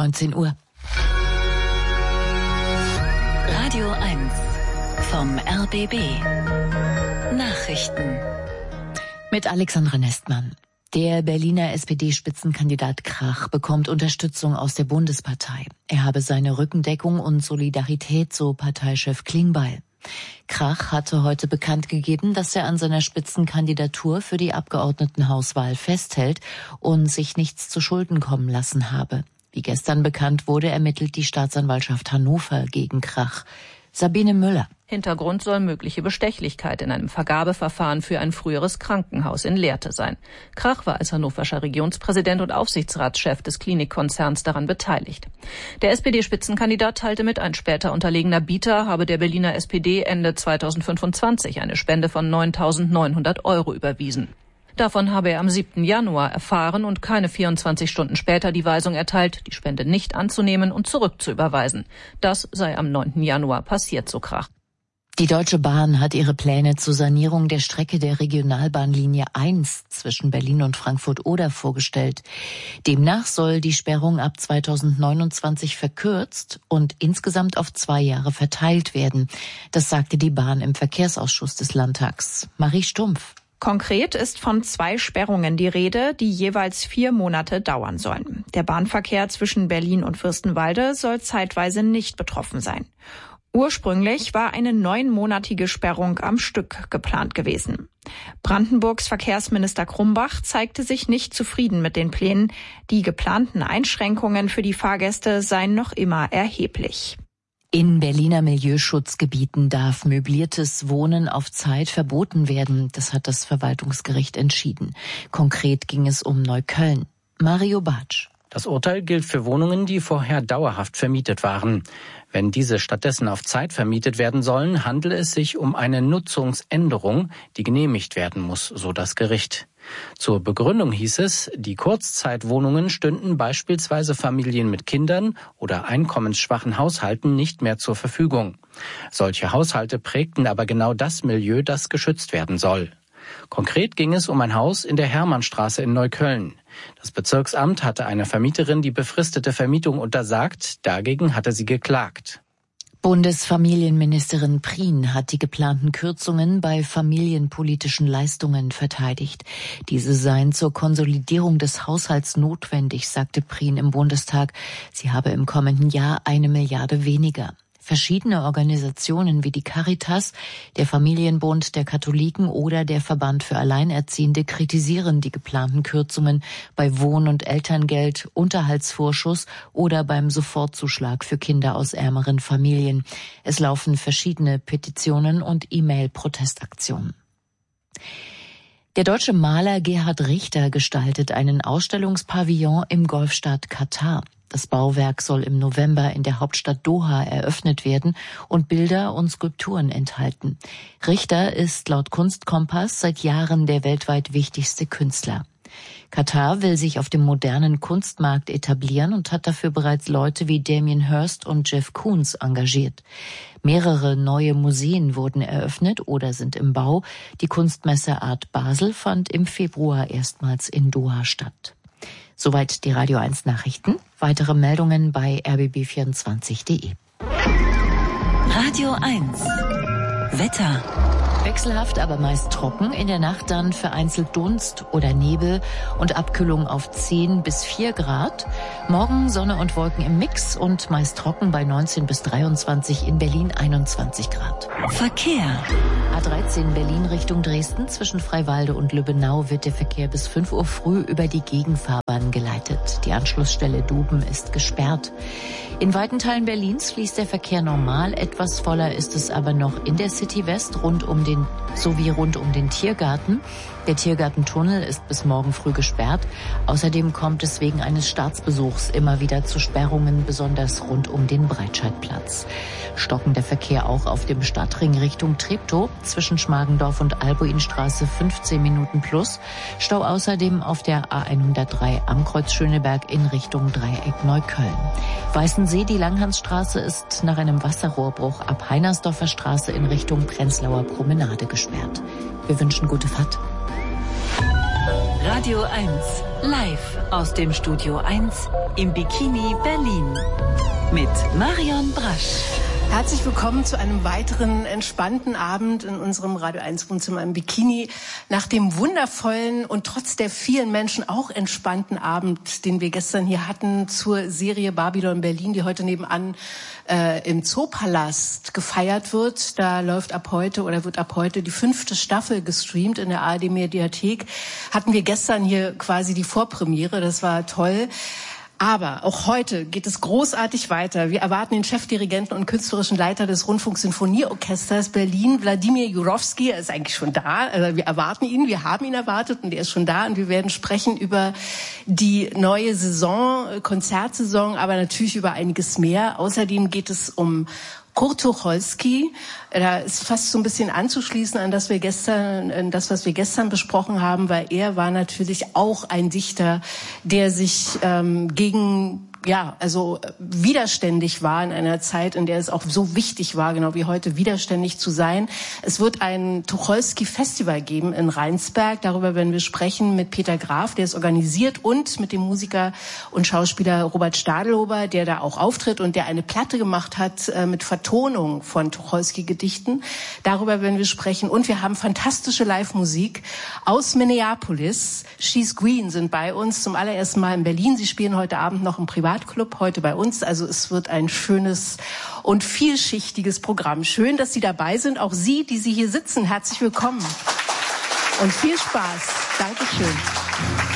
19 Uhr. Radio 1 vom RBB. Nachrichten. Mit Alexandra Nestmann. Der Berliner SPD-Spitzenkandidat Krach bekommt Unterstützung aus der Bundespartei. Er habe seine Rückendeckung und Solidarität, so Parteichef Klingbeil. Krach hatte heute bekannt gegeben, dass er an seiner Spitzenkandidatur für die Abgeordnetenhauswahl festhält und sich nichts zu Schulden kommen lassen habe. Wie gestern bekannt wurde, ermittelt die Staatsanwaltschaft Hannover gegen Krach. Sabine Müller. Hintergrund soll mögliche Bestechlichkeit in einem Vergabeverfahren für ein früheres Krankenhaus in Lehrte sein. Krach war als hannoverscher Regionspräsident und Aufsichtsratschef des Klinikkonzerns daran beteiligt. Der SPD-Spitzenkandidat teilte mit, ein später unterlegener Bieter habe der Berliner SPD Ende 2025 eine Spende von 9.900 € überwiesen. Davon habe er am 7. Januar erfahren und keine 24 Stunden später die Weisung erteilt, die Spende nicht anzunehmen und zurückzuüberweisen. Das sei am 9. Januar passiert, so Krach. Die Deutsche Bahn hat ihre Pläne zur Sanierung der Strecke der Regionalbahnlinie 1 zwischen Berlin und Frankfurt-Oder vorgestellt. Demnach soll die Sperrung ab 2029 verkürzt und insgesamt auf 2 Jahre verteilt werden. Das sagte die Bahn im Verkehrsausschuss des Landtags. Marie Stumpf. Konkret ist von 2 Sperrungen die Rede, die jeweils 4 Monate dauern sollen. Der Bahnverkehr zwischen Berlin und Fürstenwalde soll zeitweise nicht betroffen sein. Ursprünglich war eine 9-monatige Sperrung am Stück geplant gewesen. Brandenburgs Verkehrsminister Krumbach zeigte sich nicht zufrieden mit den Plänen. Die geplanten Einschränkungen für die Fahrgäste seien noch immer erheblich. In Berliner Milieuschutzgebieten darf möbliertes Wohnen auf Zeit verboten werden. Das hat das Verwaltungsgericht entschieden. Konkret ging es um Neukölln. Mario Bartsch. Das Urteil gilt für Wohnungen, die vorher dauerhaft vermietet waren. Wenn diese stattdessen auf Zeit vermietet werden sollen, handele es sich um eine Nutzungsänderung, die genehmigt werden muss, so das Gericht. Zur Begründung hieß es, die Kurzzeitwohnungen stünden beispielsweise Familien mit Kindern oder einkommensschwachen Haushalten nicht mehr zur Verfügung. Solche Haushalte prägten aber genau das Milieu, das geschützt werden soll. Konkret ging es um ein Haus in der Hermannstraße in Neukölln. Das Bezirksamt hatte einer Vermieterin die befristete Vermietung untersagt, dagegen hatte sie geklagt. Bundesfamilienministerin Prien hat die geplanten Kürzungen bei familienpolitischen Leistungen verteidigt. Diese seien zur Konsolidierung des Haushalts notwendig, sagte Prien im Bundestag. Sie habe im kommenden Jahr 1 Milliarde weniger. Verschiedene Organisationen wie die Caritas, der Familienbund der Katholiken oder der Verband für Alleinerziehende kritisieren die geplanten Kürzungen bei Wohn- und Elterngeld, Unterhaltsvorschuss oder beim Sofortzuschlag für Kinder aus ärmeren Familien. Es laufen verschiedene Petitionen und E-Mail-Protestaktionen. Der deutsche Maler Gerhard Richter gestaltet einen Ausstellungspavillon im Golfstaat Katar. Das Bauwerk soll im November in der Hauptstadt Doha eröffnet werden und Bilder und Skulpturen enthalten. Richter ist laut Kunstkompass seit Jahren der weltweit wichtigste Künstler. Katar will sich auf dem modernen Kunstmarkt etablieren und hat dafür bereits Leute wie Damien Hirst und Jeff Koons engagiert. Mehrere neue Museen wurden eröffnet oder sind im Bau. Die Kunstmesse Art Basel fand im Februar erstmals in Doha statt. Soweit die Radio 1 Nachrichten. Weitere Meldungen bei rbb24.de. Radio 1 Wetter. Wechselhaft, aber meist trocken. In der Nacht dann vereinzelt Dunst oder Nebel und Abkühlung auf 10 bis 4 Grad. Morgen Sonne und Wolken im Mix und meist trocken bei 19 bis 23, in Berlin 21 Grad. Verkehr. A13 Berlin Richtung Dresden. Zwischen Freiwalde und Lübbenau wird der Verkehr bis 5 Uhr früh über die Gegenfahrbahn geleitet. Die Anschlussstelle Duben ist gesperrt. In weiten Teilen Berlins fließt der Verkehr normal. Etwas voller ist es aber noch in der City West rund um den Tiergarten. Der Tiergartentunnel ist bis morgen früh gesperrt. Außerdem kommt es wegen eines Staatsbesuchs immer wieder zu Sperrungen, besonders rund um den Breitscheidplatz. Stockender Verkehr auch auf dem Stadtring Richtung Treptow. Zwischen Schmargendorf und Albuinstraße 15 Minuten plus. Stau außerdem auf der A103 am Kreuz Schöneberg in Richtung Dreieck Neukölln. Weißensee, die Langhansstraße ist nach einem Wasserrohrbruch ab Heinersdorfer Straße in Richtung Prenzlauer Promenade gesperrt. Wir wünschen gute Fahrt. Radio 1, live aus dem Studio 1 im Bikini Berlin mit Marion Brasch. Herzlich willkommen zu einem weiteren entspannten Abend in unserem Radio 1 Wohnzimmer im Bikini. Nach dem wundervollen und trotz der vielen Menschen auch entspannten Abend, den wir gestern hier hatten zur Serie Babylon Berlin, die heute nebenan im Zoopalast gefeiert wird. Da wird ab heute die 5. Staffel gestreamt in der ARD-Mediathek. Hatten wir gestern hier quasi die Vorpremiere, das war toll. Aber auch heute geht es großartig weiter. Wir erwarten den Chefdirigenten und künstlerischen Leiter des Rundfunksinfonieorchesters Berlin, Wladimir Jurowski. Er ist eigentlich schon da. Wir erwarten ihn, wir haben ihn erwartet und er ist schon da. Und wir werden sprechen über die neue Saison, Konzertsaison, aber natürlich über einiges mehr. Außerdem geht es um Kurt Tucholsky. Da ist fast so ein bisschen anzuschließen an das, was wir gestern besprochen haben, weil er war natürlich auch ein Dichter, der sich widerständig war in einer Zeit, in der es auch so wichtig war, genau wie heute, widerständig zu sein. Es wird ein Tucholsky-Festival geben in Rheinsberg. Darüber werden wir sprechen mit Peter Graf, der es organisiert, und mit dem Musiker und Schauspieler Robert Stadelhuber, der da auch auftritt und der eine Platte gemacht hat mit Vertonung von Tucholsky-Gedichten. Darüber werden wir sprechen. Und wir haben fantastische Live-Musik aus Minneapolis. She's Green sind bei uns zum allerersten Mal in Berlin. Sie spielen heute Abend noch im Privatclub heute bei uns. Also es wird ein schönes und vielschichtiges Programm. Schön, dass Sie dabei sind. Auch Sie, die Sie hier sitzen, herzlich willkommen. Und viel Spaß. Dankeschön.